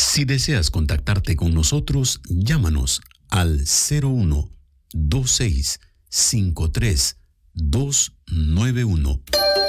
Si deseas contactarte con nosotros, llámanos al 01-2653-291.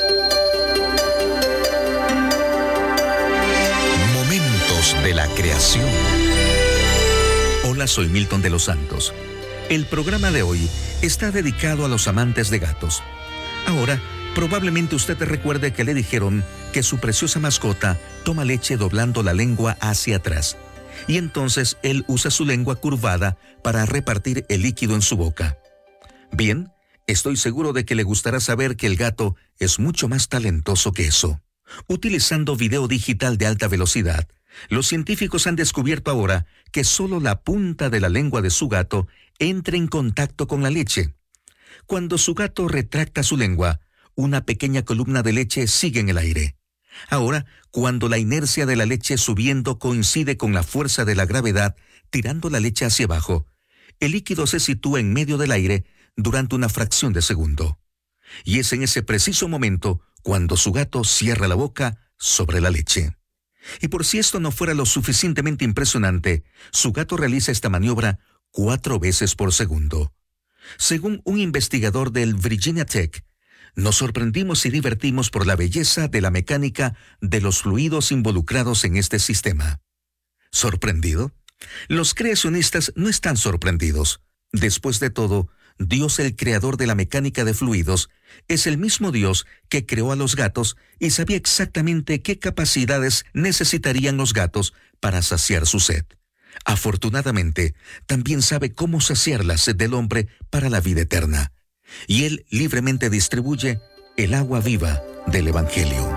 Momentos de la creación. Hola, soy Milton de los Santos. El programa de hoy está dedicado a los amantes de gatos. Ahora, probablemente usted recuerde que le dijeron que su preciosa mascota toma leche doblando la lengua hacia atrás. Y entonces él usa su lengua curvada para repartir el líquido en su boca. Bien, estoy seguro de que le gustará saber que el gato es mucho más talentoso que eso. Utilizando video digital de alta velocidad, los científicos han descubierto ahora que solo la punta de la lengua de su gato entra en contacto con la leche. Cuando su gato retracta su lengua, una pequeña columna de leche sigue en el aire. Ahora, cuando la inercia de la leche subiendo coincide con la fuerza de la gravedad tirando la leche hacia abajo, el líquido se sitúa en medio del aire durante una fracción de segundo. Y es en ese preciso momento cuando su gato cierra la boca sobre la leche. Y por si esto no fuera lo suficientemente impresionante, su gato realiza esta maniobra 4 veces por segundo. Según un investigador del Virginia Tech, nos sorprendimos y divertimos por la belleza de la mecánica de los fluidos involucrados en este sistema. ¿Sorprendido? Los creacionistas no están sorprendidos. Después de todo, Dios, el creador de la mecánica de fluidos, es el mismo Dios que creó a los gatos y sabía exactamente qué capacidades necesitarían los gatos para saciar su sed. Afortunadamente, también sabe cómo saciar la sed del hombre para la vida eterna. Y Él libremente distribuye el agua viva del Evangelio.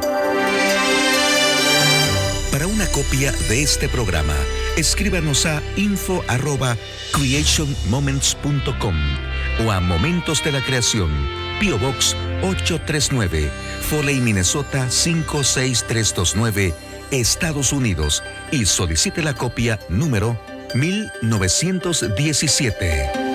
Para una copia de este programa, escríbanos a info@creationmoments.com o a Momentos de la Creación, P.O. Box 839, Foley, Minnesota 56329, Estados Unidos, y solicite la copia número 1917.